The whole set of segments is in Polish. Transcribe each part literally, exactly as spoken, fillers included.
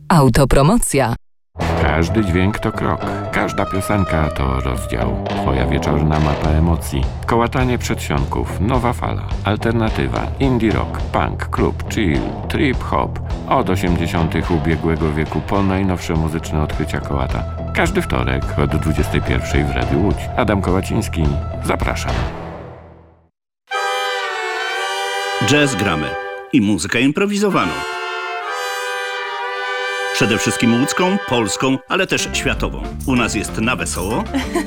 Autopromocja. Każdy dźwięk to krok, każda piosenka to rozdział. Twoja wieczorna mapa emocji. Kołatanie przedsionków, nowa fala, alternatywa, indie rock, punk, klub, chill, trip hop. Od osiemdziesiątych ubiegłego wieku po najnowsze muzyczne odkrycia Kołata. Każdy wtorek od dwudziestej pierwszej w Radiu Łódź. Adam Kołaciński, zapraszam. Jazz gramy i muzykę improwizowaną. Przede wszystkim łódzką, polską, ale też światową. U nas jest na wesoło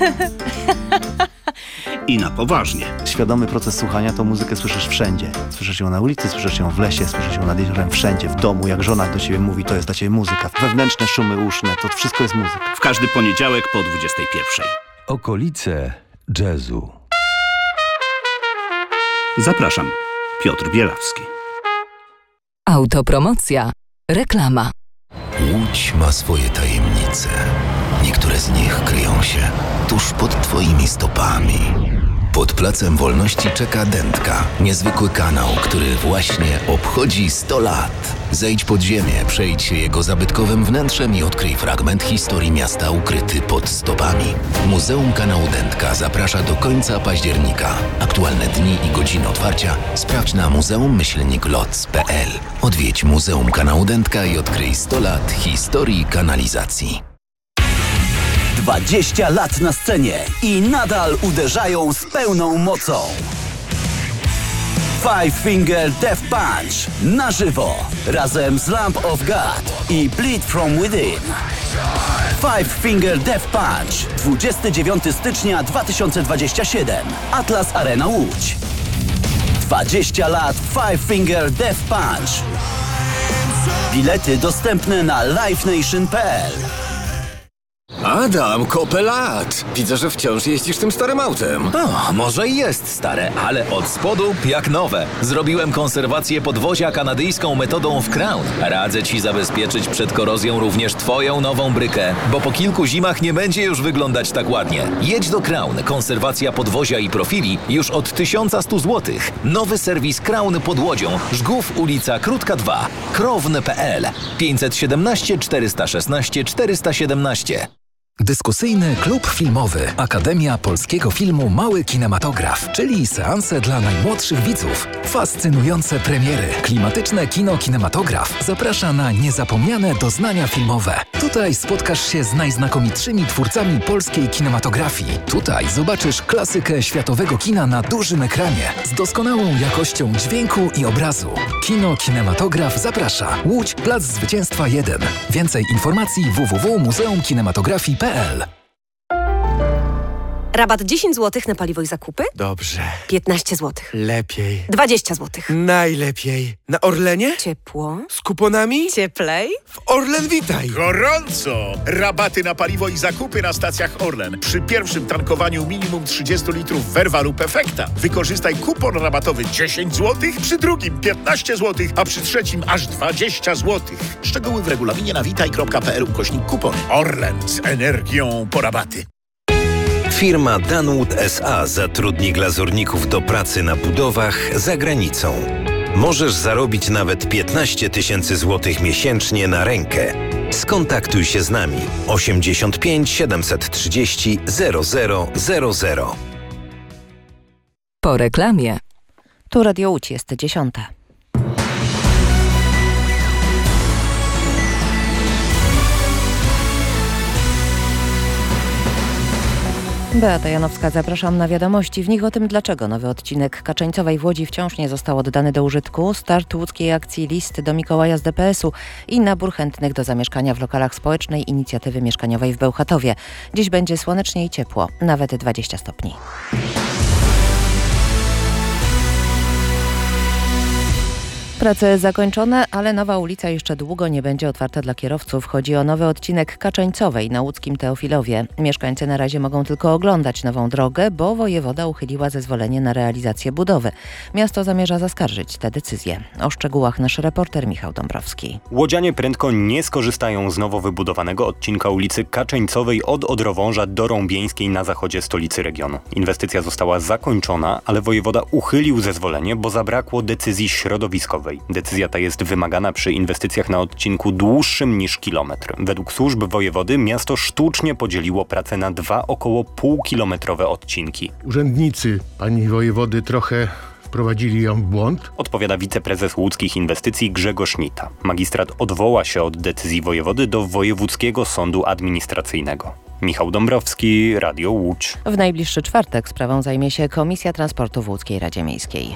i na poważnie. Świadomy proces słuchania to muzykę słyszysz wszędzie. Słyszysz ją na ulicy, słyszysz ją w lesie, słyszysz ją nad jeziorem, wszędzie, w domu. Jak żona do ciebie mówi, to jest dla ciebie muzyka. Wewnętrzne szumy uszne, to wszystko jest muzyka. W każdy poniedziałek po dwudziestej pierwszej. Okolice jazzu. Zapraszam. Piotr Bielawski. Autopromocja. Reklama. Łódź ma swoje tajemnice. Niektóre z nich kryją się tuż pod twoimi stopami. Pod Placem Wolności czeka Dętka, niezwykły kanał, który właśnie obchodzi sto lat. Zejdź pod ziemię, przejdź się jego zabytkowym wnętrzem i odkryj fragment historii miasta ukryty pod stopami. Muzeum Kanału Dętka zaprasza do końca października. Aktualne dni i godziny otwarcia sprawdź na muzeum myślnik loc kropka p l. Odwiedź Muzeum Kanału Dętka i odkryj sto lat historii kanalizacji. dwadzieścia lat na scenie i nadal uderzają z pełną mocą. Five Finger Death Punch na żywo razem z Lamb of God i Bleed From Within. Five Finger Death Punch dwudziestego dziewiątego stycznia dwa tysiące dwudziestego siódmego. Atlas Arena Łódź. dwadzieścia lat Five Finger Death Punch. Bilety dostępne na live nation kropka p l. Adam, kopę lat! Widzę, że wciąż jeździsz tym starym autem. O, może i jest stare, ale od spodu jak nowe. Zrobiłem konserwację podwozia kanadyjską metodą w Crown. Radzę ci zabezpieczyć przed korozją również twoją nową brykę, bo po kilku zimach nie będzie już wyglądać tak ładnie. Jedź do Crown. Konserwacja podwozia i profili już od tysiąc sto złotych. Nowy serwis Crown pod Łodzią. Żgów, ulica Krótka dwa. krowne kropka p l. pięćset siedemnaście czterysta szesnaście czterysta siedemnaście. Dyskusyjny klub filmowy Akademia Polskiego Filmu Mały Kinematograf, czyli seanse dla najmłodszych widzów. Fascynujące premiery. Klimatyczne kino kinematograf zaprasza na niezapomniane doznania filmowe. Tutaj spotkasz się z najznakomitszymi twórcami polskiej kinematografii. Tutaj zobaczysz klasykę światowego kina na dużym ekranie z doskonałą jakością dźwięku i obrazu. Kino Kinematograf zaprasza. Łódź, Plac Zwycięstwa jeden. Więcej informacji w w w kropka muzeum kinematografii kropka p l. Rabat dziesięć złotych na paliwo i zakupy? Dobrze. piętnaście złotych. Lepiej. dwadzieścia złotych. Najlepiej. Na Orlenie? Ciepło. Z kuponami? Cieplej. W Orlen Witaj. Gorąco! Rabaty na paliwo i zakupy na stacjach Orlen. Przy pierwszym tankowaniu minimum trzydzieści litrów Verva lub Efekta. Wykorzystaj kupon rabatowy dziesięć złotych, przy drugim piętnaście złotych, a przy trzecim aż dwadzieścia złotych. Szczegóły w regulaminie na witaj kropka p l ukośnik kupon. Orlen z energią po rabaty. Firma Danwood S A zatrudni glazurników do pracy na budowach za granicą. Możesz zarobić nawet piętnaście tysięcy złotych miesięcznie na rękę. Skontaktuj się z nami osiemdziesiąt pięć siedemset trzydzieści zero zero zero zero. Po reklamie. Tu Radio Łódź, jest dziesiąta. Beata Janowska, zapraszam na wiadomości. W nich o tym, dlaczego nowy odcinek Kaczeńcowej w Łodzi wciąż nie został oddany do użytku, start łódzkiej akcji List do Mikołaja z D P S u i nabór chętnych do zamieszkania w lokalach społecznej inicjatywy mieszkaniowej w Bełchatowie. Dziś będzie słonecznie i ciepło, nawet dwadzieścia stopni. Prace zakończone, ale nowa ulica jeszcze długo nie będzie otwarta dla kierowców. Chodzi o nowy odcinek Kaczeńcowej na łódzkim Teofilowie. Mieszkańcy na razie mogą tylko oglądać nową drogę, bo wojewoda uchyliła zezwolenie na realizację budowy. Miasto zamierza zaskarżyć tę decyzję. O szczegółach nasz reporter Michał Dąbrowski. Łodzianie prędko nie skorzystają z nowo wybudowanego odcinka ulicy Kaczeńcowej od Odrowąża do Rąbieńskiej na zachodzie stolicy regionu. Inwestycja została zakończona, ale wojewoda uchylił zezwolenie, bo zabrakło decyzji środowiskowej. Kaczeńcowej. Decyzja ta jest wymagana przy inwestycjach na odcinku dłuższym niż kilometr. Według służb wojewody miasto sztucznie podzieliło pracę na dwa około półkilometrowe odcinki. Urzędnicy pani wojewody trochę wprowadzili ją w błąd? Odpowiada wiceprezes łódzkich inwestycji Grzegorz Nita. Magistrat odwoła się od decyzji wojewody do Wojewódzkiego Sądu Administracyjnego. Michał Dąbrowski, Radio Łódź. W najbliższy czwartek sprawą zajmie się Komisja Transportu w Łódzkiej Radzie Miejskiej.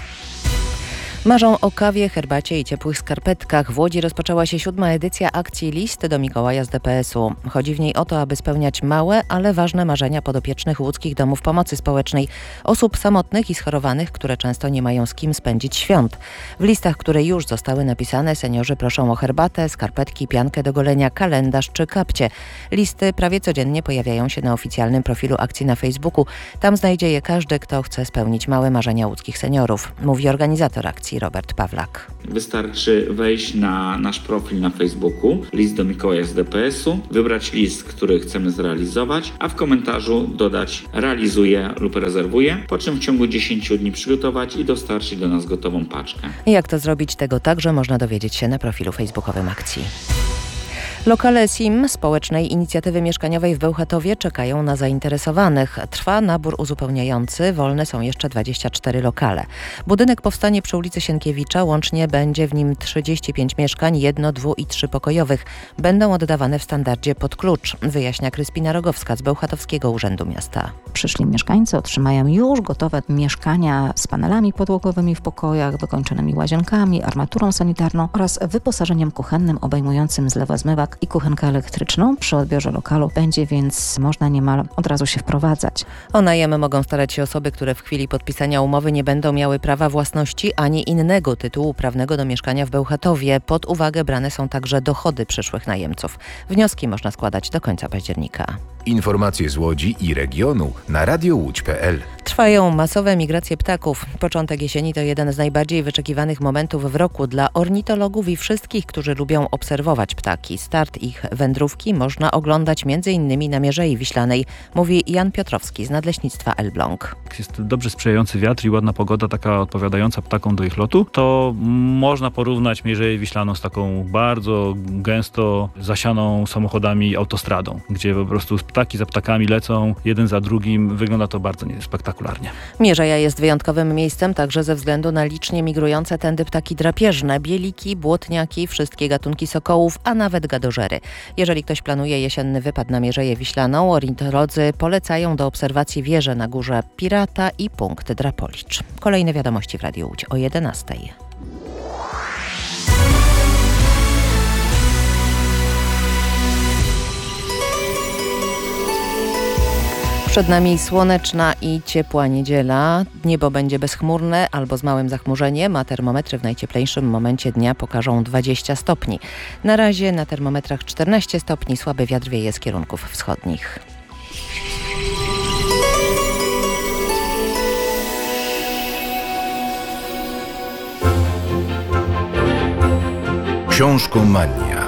Marzą o kawie, herbacie i ciepłych skarpetkach. W Łodzi rozpoczęła się siódma edycja akcji List do Mikołaja z D P S u. Chodzi w niej o to, aby spełniać małe, ale ważne marzenia podopiecznych łódzkich domów pomocy społecznej, osób samotnych i schorowanych, które często nie mają z kim spędzić świąt. W listach, które już zostały napisane, seniorzy proszą o herbatę, skarpetki, piankę do golenia, kalendarz czy kapcie. Listy prawie codziennie pojawiają się na oficjalnym profilu akcji na Facebooku. Tam znajdzie je każdy, kto chce spełnić małe marzenia łódzkich seniorów, mówi organizator akcji Robert Pawlak. Wystarczy wejść na nasz profil na Facebooku, List do Mikołaja z D P S u, wybrać list, który chcemy zrealizować, a w komentarzu dodać realizuję lub rezerwuję, po czym w ciągu dziesięciu dni przygotować i dostarczyć do nas gotową paczkę. Jak to zrobić, tego także można dowiedzieć się na profilu facebookowym akcji. Lokale S I M Społecznej Inicjatywy Mieszkaniowej w Bełchatowie czekają na zainteresowanych. Trwa nabór uzupełniający, wolne są jeszcze dwadzieścia cztery lokale. Budynek powstanie przy ulicy Sienkiewicza, łącznie będzie w nim trzydzieści pięć mieszkań, jedno-, dwu- i trzypokojowych. Będą oddawane w standardzie pod klucz, wyjaśnia Kryspina Rogowska z Bełchatowskiego Urzędu Miasta. Przyszli mieszkańcy otrzymają już gotowe mieszkania z panelami podłogowymi w pokojach, wykończonymi łazienkami, armaturą sanitarną oraz wyposażeniem kuchennym obejmującym zlewozmywak i kuchenkę elektryczną. Przy odbiorze lokalu będzie więc można niemal od razu się wprowadzać. O najem mogą starać się osoby, które w chwili podpisania umowy nie będą miały prawa własności ani innego tytułu prawnego do mieszkania w Bełchatowie. Pod uwagę brane są także dochody przyszłych najemców. Wnioski można składać do końca października. Informacje z Łodzi i regionu na radio łódź kropka p l. Trwają masowe migracje ptaków. Początek jesieni to jeden z najbardziej wyczekiwanych momentów w roku dla ornitologów i wszystkich, którzy lubią obserwować ptaki. Start ich wędrówki można oglądać między innymi na Mierzei Wiślanej, mówi Jan Piotrowski z Nadleśnictwa Elbląg. Jest dobrze sprzyjający wiatr i ładna pogoda, taka odpowiadająca ptakom do ich lotu, to można porównać Mierzeję Wiślaną z taką bardzo gęsto zasianą samochodami autostradą, gdzie po prostu ptaki za ptakami lecą, jeden za drugim. Wygląda to bardzo spektakularnie. Mierzeja jest wyjątkowym miejscem także ze względu na licznie migrujące tędy ptaki drapieżne, bieliki, błotniaki, wszystkie gatunki sokołów, a nawet gadożery. Jeżeli ktoś planuje jesienny wypad na Mierzeję Wiślaną, ornitolodzy polecają do obserwacji wieże na Górze Pirata i punkt Drapolicz. Kolejne wiadomości w Radiu Łódź o jedenastej. Przed nami słoneczna i ciepła niedziela. Niebo będzie bezchmurne albo z małym zachmurzeniem, a termometry w najcieplejszym momencie dnia pokażą dwadzieścia stopni. Na razie na termometrach czternaście stopni, słaby wiatr wieje z kierunków wschodnich. Książkomania.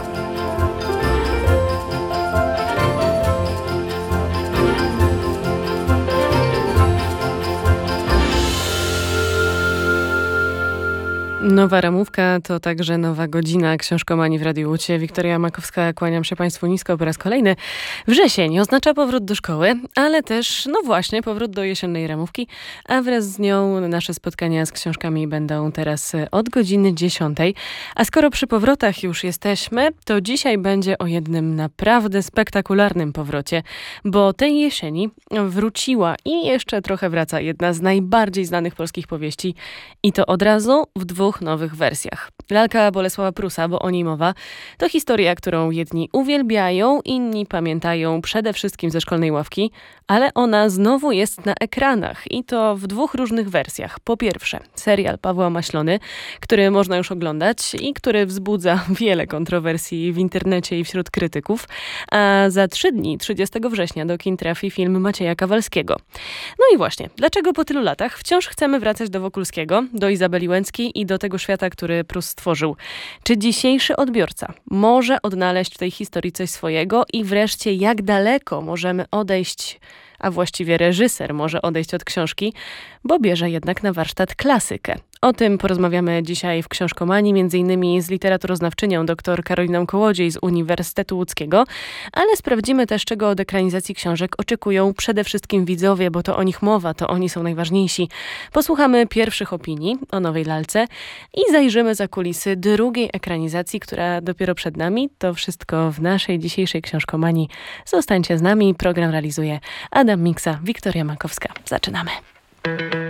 Nowa ramówka to także nowa godzina książkomanii w Radiu Łódź. Wiktoria Makowska, kłaniam się Państwu nisko po raz kolejny. Wrzesień oznacza powrót do szkoły, ale też, no właśnie, powrót do jesiennej ramówki, a wraz z nią nasze spotkania z książkami będą teraz od godziny dziesiątej. A skoro przy powrotach już jesteśmy, to dzisiaj będzie o jednym naprawdę spektakularnym powrocie, bo tej jesieni wróciła i jeszcze trochę wraca jedna z najbardziej znanych polskich powieści i to od razu w dwóch nowych wersjach. Lalka Bolesława Prusa, bo o niej mowa, to historia, którą jedni uwielbiają, inni pamiętają przede wszystkim ze szkolnej ławki, ale ona znowu jest na ekranach i to w dwóch różnych wersjach. Po pierwsze, serial Pawła Maślony, który można już oglądać i który wzbudza wiele kontrowersji w internecie i wśród krytyków, a za trzy dni, trzydziestego września, do kin trafi film Macieja Kawalskiego. No i właśnie, dlaczego po tylu latach wciąż chcemy wracać do Wokulskiego, do Izabeli Łęckiej i do tego świata, który Prus stworzył? Czy dzisiejszy odbiorca może odnaleźć w tej historii coś swojego i wreszcie jak daleko możemy odejść, a właściwie reżyser może odejść od książki, bo bierze jednak na warsztat klasykę. O tym porozmawiamy dzisiaj w Książkomanii, między innymi z literaturoznawczynią dr Karoliną Kołodziej z Uniwersytetu Łódzkiego, ale sprawdzimy też, czego od ekranizacji książek oczekują przede wszystkim widzowie, bo to o nich mowa, to oni są najważniejsi. Posłuchamy pierwszych opinii o nowej lalce i zajrzymy za kulisy drugiej ekranizacji, która dopiero przed nami. To wszystko w naszej dzisiejszej Książkomanii. Zostańcie z nami, program realizuje Adam Miksa, Wiktoria Makowska. Zaczynamy.